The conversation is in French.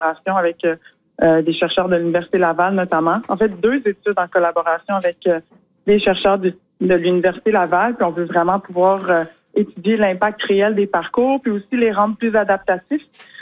collaboration avec des chercheurs de l'Université Laval notamment. En fait, 2 études en collaboration avec des chercheurs de l'Université Laval. Puis on veut vraiment pouvoir étudier l'impact réel des parcours, puis aussi les rendre plus adaptatifs.